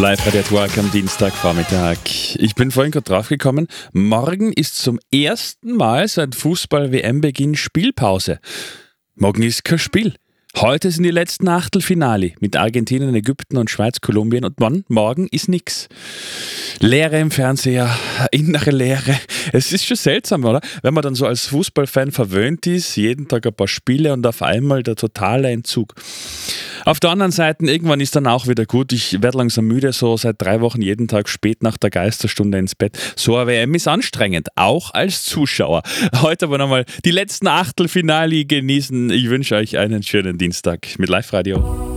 Live bei der Twerk am Dienstagvormittag. Ich bin vorhin gerade draufgekommen, morgen ist zum ersten Mal seit Fußball-WM-Beginn Spielpause. Morgen ist kein Spiel. Heute sind die letzten Achtelfinale mit Argentinien, Ägypten und Schweiz, Kolumbien und morgen ist nix. Leere im Fernseher, innere Leere. Es ist schon seltsam, oder? Wenn man dann so als Fußballfan verwöhnt ist, jeden Tag ein paar Spiele und auf einmal der totale Entzug. Auf der anderen Seite, irgendwann ist dann auch wieder gut. Ich werde langsam müde, so seit 3 Wochen jeden Tag spät nach der Geisterstunde ins Bett. So eine WM ist anstrengend, auch als Zuschauer. Heute aber nochmal die letzten Achtelfinale genießen. Ich wünsche euch einen schönen Dienstag mit Live-Radio.